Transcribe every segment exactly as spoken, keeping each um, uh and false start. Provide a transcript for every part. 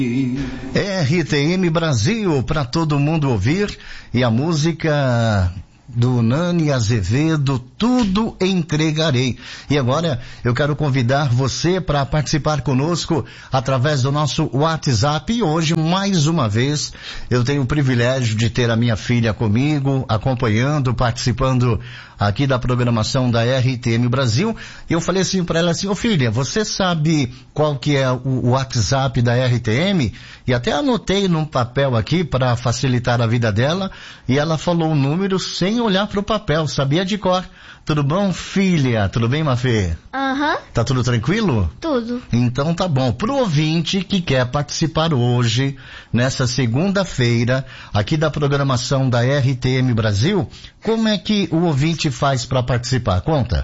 R T M Brasil, para todo mundo ouvir, e a música do Nani Azevedo, Tudo Entregarei. E agora eu quero convidar você para participar conosco através do nosso WhatsApp. E hoje, mais uma vez, eu tenho o privilégio de ter a minha filha comigo, acompanhando, participando aqui da programação da R T M Brasil. E eu falei assim para ela assim: ô filha, você sabe qual que é o WhatsApp da R T M? E até anotei num papel aqui para facilitar a vida dela, e ela falou o número sem olhar pro papel, sabia de cor. Tudo bom, filha? Tudo bem, Mafê? Aham. Uhum. Tá tudo tranquilo? Tudo. Então tá bom. Pro ouvinte que quer participar hoje, nessa segunda-feira, aqui da programação da R T M Brasil, como é que o ouvinte faz para participar? Conta.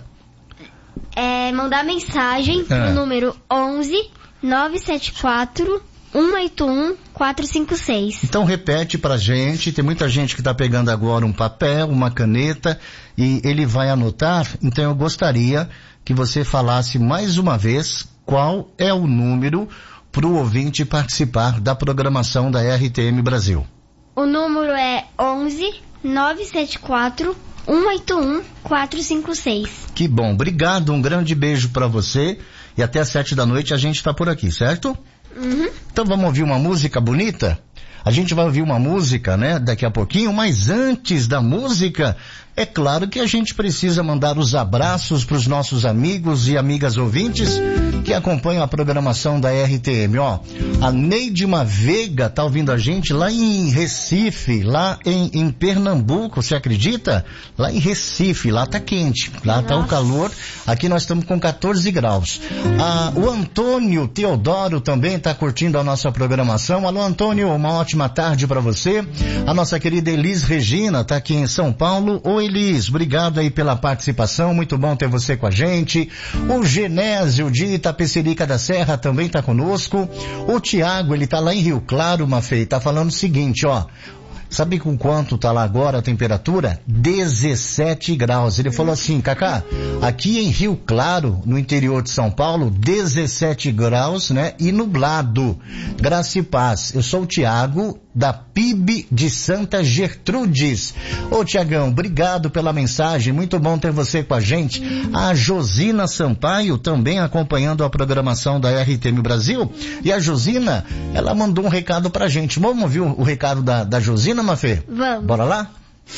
É mandar mensagem pro é. número onze nove sete quatro um oito um quatro cinco seis. Então repete pra gente, tem muita gente que tá pegando agora um papel, uma caneta, e ele vai anotar. Então eu gostaria que você falasse mais uma vez qual é o número pro ouvinte participar da programação da R T M Brasil. O número é onze nove sete quatro um oito um quatro cinco seis. Que bom, obrigado, um grande beijo pra você, e até às sete da noite a gente tá por aqui, certo? Uhum. Então vamos ouvir uma música bonita? A gente vai ouvir uma música, né, daqui a pouquinho, mas antes da música, é claro que a gente precisa mandar os abraços para os nossos amigos e amigas ouvintes que acompanham a programação da R T M. Ó, a Neidima Veiga tá ouvindo a gente lá em Recife, lá em, em Pernambuco, você acredita? Lá em Recife, lá tá quente, lá Nossa. Tá o calor, aqui nós estamos com catorze graus. Ah, o Antônio Teodoro também tá curtindo a nossa programação. Alô, Antônio, uma ótima tarde para você. A nossa querida Elis Regina tá aqui em São Paulo. Oi, Elis, obrigado aí pela participação, muito bom ter você com a gente. O Genésio de Itapecerica da Serra também tá conosco. O Tiago, ele tá lá em Rio Claro, Mafê, tá falando o seguinte, ó: sabe com quanto tá lá agora a temperatura? dezessete graus. Ele falou assim: Cacá, aqui em Rio Claro, no interior de São Paulo, dezessete graus, né? E nublado. Graça e paz. Eu sou o Tiago, da P I B de Santa Gertrudes. Ô Tiagão, obrigado pela mensagem, muito bom ter você com a gente. A Josina Sampaio também acompanhando a programação da R T M Brasil. E a Josina, ela mandou um recado pra gente. Vamos ouvir o, o recado da, da Josina, Mafê? Vamos. Bora lá?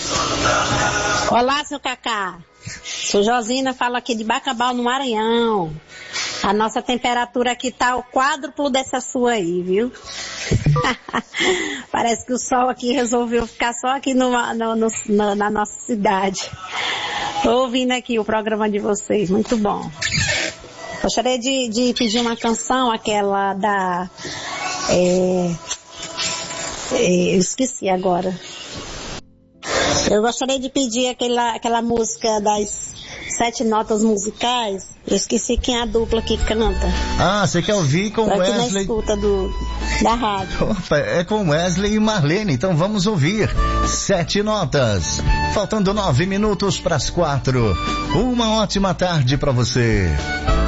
Olá, seu Cacá. Sou Josina, falo aqui de Bacabal, no Maranhão. A nossa temperatura aqui tá o quádruplo dessa sua aí, viu? Parece que o sol aqui resolveu ficar só aqui no, no, no, na, na nossa cidade. Tô ouvindo aqui o programa de vocês, muito bom. Gostaria de, de pedir uma canção, aquela da... É, é, eu esqueci agora. Eu gostaria de pedir aquela, aquela música das sete notas musicais. Eu esqueci quem é a dupla que canta. Ah, você quer ouvir com o Wesley? Aqui na escuta do, da rádio. Opa, é com Wesley e Marlene, então vamos ouvir Sete Notas. Faltando nove minutos para as quatro. Uma ótima tarde para você.